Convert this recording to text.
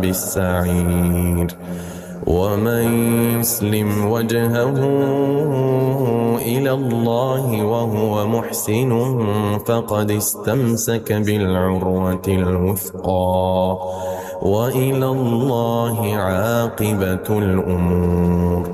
السعير. ومن يسلم وجهه إلى الله وهو محسن فقد استمسك بالعروة الوثقى، وإلى الله عاقبة الأمور.